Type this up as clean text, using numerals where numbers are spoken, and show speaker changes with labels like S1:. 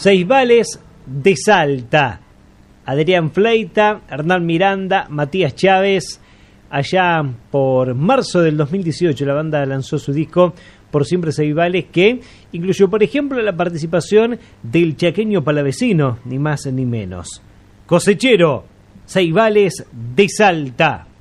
S1: Ceibales de Salta. Adrián Fleita, Hernán Miranda, Matías Chávez. Allá por marzo del 2018 la banda lanzó su disco Por Siempre Ceibales, que incluyó, por ejemplo, la participación del chaqueño palavecino, ni más ni menos. Cosechero, Ceibales de Salta.